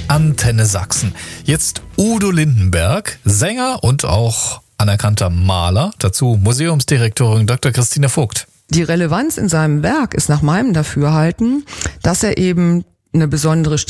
Antenne Sachsen. Jetzt Udo Lindenberg, Sänger und auch anerkannter Maler. Dazu Museumsdirektorin Dr. Christina Vogt. Die Relevanz in seinem Werk ist nach meinem Dafürhalten, dass er eben eine besondere